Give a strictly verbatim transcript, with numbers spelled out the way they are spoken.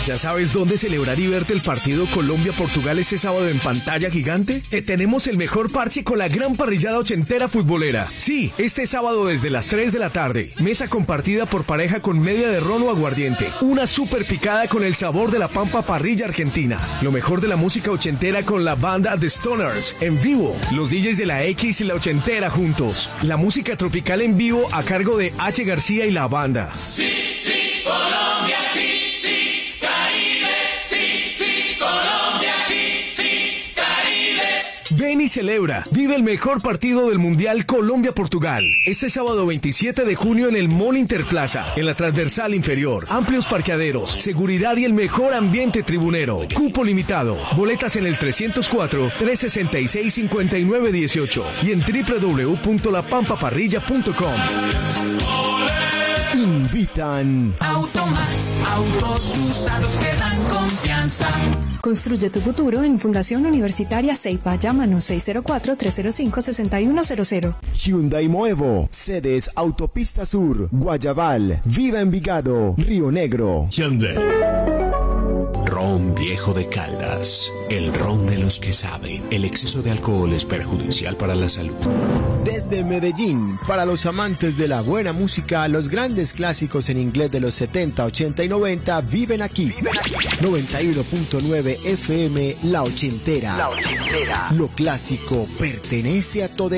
¿Ya sabes dónde celebrar y verte el partido Colombia-Portugal este sábado en pantalla gigante? Te tenemos el mejor parche con la gran parrillada ochentera futbolera. Sí, este sábado desde las tres de la tarde. Mesa compartida por pareja con media de ron o aguardiente. Una super picada con el sabor de la pampa parrilla argentina. Lo mejor de la música ochentera con la banda The Stoners en vivo. Los D Js de la X y la ochentera juntos. La música tropical en vivo a cargo de H. García y la banda. Sí, sí, Colombia, sí. Ven y celebra. Vive el mejor partido del Mundial Colombia-Portugal. Este sábado veintisiete de junio en el Mall Interplaza, en la transversal inferior. Amplios parqueaderos, seguridad y el mejor ambiente tribunero. Cupo limitado. Boletas en el trescientos cuatro, trescientos sesenta y seis, cincuenta y nueve dieciocho y en doble u doble u doble u punto la pampa parrilla punto com. Invitan Automax, autos usados que dan confianza. Construye tu futuro en Fundación Universitaria Ceipa. Llámanos seis cero cuatro, tres cero cinco, seis uno cero cero. Hyundai Moevo, sedes Autopista Sur, Guayabal, Viva Envigado, Río Negro. Hyundai. Ron Viejo de Caldas, el ron de los que saben. El exceso de alcohol es perjudicial para la salud. Desde Medellín, para los amantes de la buena música, los grandes clásicos en inglés de los setenta, ochenta y noventa viven aquí. noventa y uno punto nueve F M, La Ochentera. La Ochentera. Lo clásico pertenece a todo el